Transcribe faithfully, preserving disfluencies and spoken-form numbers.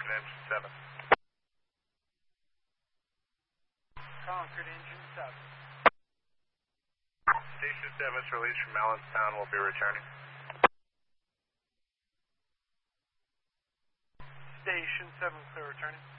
engine seven. Concord engine seven. Station seven is released from Allenstown. We'll be returning. Station seven, clear returning.